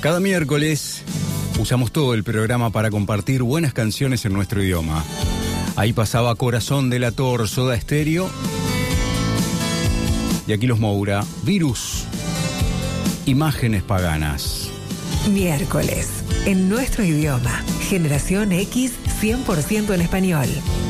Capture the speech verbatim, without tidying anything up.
Cada miércoles usamos todo el programa para compartir buenas canciones en nuestro idioma. Ahí pasaba Corazón Delator, Soda Stereo. Y aquí los Moura, Virus, Imágenes Paganas. Miércoles, en nuestro idioma. Generación X, cien por ciento en español.